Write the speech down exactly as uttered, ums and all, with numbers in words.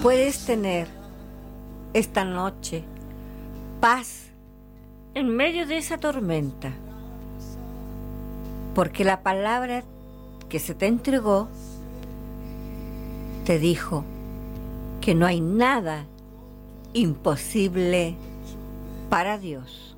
puedes tener esta noche paz en medio de esa tormenta, porque la palabra que se te entregó te dijo que no hay nada imposible para Dios.